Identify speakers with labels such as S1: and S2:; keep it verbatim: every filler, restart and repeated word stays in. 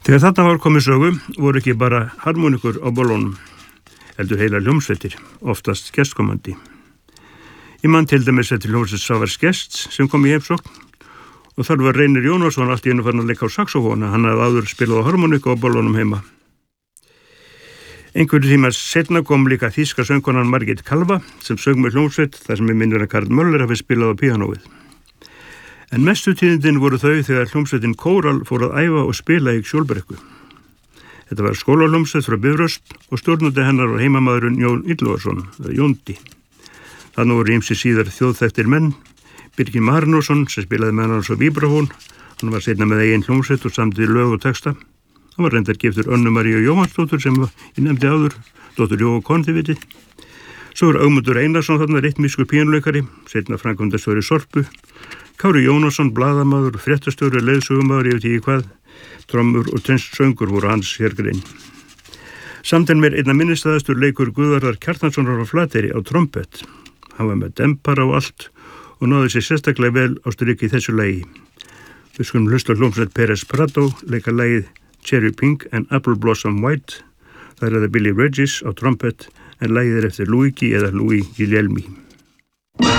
S1: Þegar þarna var komið sögu voru ekki bara harmonikur á bollunum, heldur heila hljómsveitir, oftast gestkomandi. Ég man til dæmis eftir hljómsveit Savars Gests sem kom í heimsókn og þar var Reynir Jónasson allt í einu farin að leika á saxófóna, hann hafði áður spilað á harmoniku á bollunum heima. Einhverju tíma seinna kom líka þýska söngkonan Margit Kalva sem söng með hljómsveit þar sem ég minnir að Karl Möller hafi spilað á píanóið. En mestu tíðindin voru þau þegar hljómsveitin Kóral fór að æfa og spila í Skjólbrekku. Þetta var skólahljómsveit frá Bifröst og stjórnandi hennar var heimamaðurinn Jón Illugason, Jóndi. Þannig voru ýmsir síðar þjóðþekktir menn, Birgir Marinósson sem spilaði með hann á víbrafón, hann var seinna með eigin hljómsveit og samdi lög og texta. Hann var reyndar giftur Önnu Maríu Jóhannsdóttur sem ég nefndi áður, dóttur Jóa Kontiviti. Svo var Ögmundur Einarsson þarna rytmískur píanóleikari, seinna framkvæmdastjóri Sorpu, Kári Jónasson, blaðamaður, fréttastjóri, leiðsögumaður, ég veit ekki hvað, trommur og söngur voru hans hérgrein. Samtinn mér einna minnistæðastur leikur Guðvarðar Kjartanssonar á Flateyri á trompett. Hann var með dempara og allt og náði sér sérstaklega vel á striki í þessu lagi. Við skulum hlusta á hljómsveit Perez Prado leika lagið Cherry Pink and Apple Blossom White. Það er það Billy Regis á trompett en lagið er eftir Luigi eða Louis Guglielmi.